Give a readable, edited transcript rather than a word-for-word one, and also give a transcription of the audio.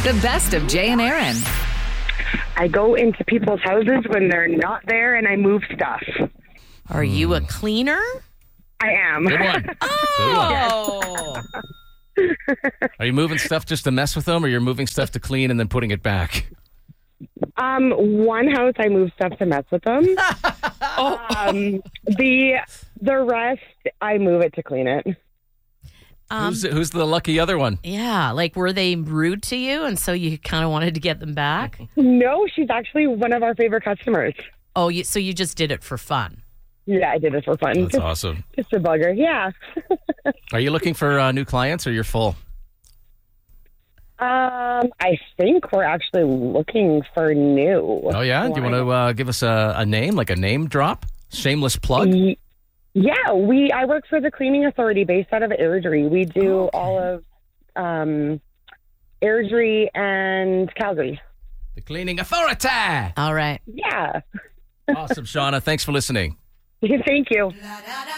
The best of Jay and Aaron. I go into people's houses when they're not there and I move stuff. Are you a cleaner? I am. Good one. Oh. Are you moving stuff just to mess with them, or you're moving stuff to clean and then putting it back? One house I move stuff to mess with them. The rest I move it to clean it. Who's the lucky other one? Yeah, like were they rude to you and so you kind of wanted to get them back? No, she's actually one of our favorite customers. Oh, so you just did it for fun? Yeah, I did it for fun. That's awesome. Just a bugger, yeah. Are you looking for new clients, or you're full? I think we're actually looking for new. Oh, yeah? Do you want to give us a name, like a name drop? Shameless plug? Yeah, I work for the Cleaning Authority based out of Airdrie. We do all of Airdrie and Calgary. The Cleaning Authority! All right. Yeah. Awesome, Shauna. Thanks for listening. Thank you.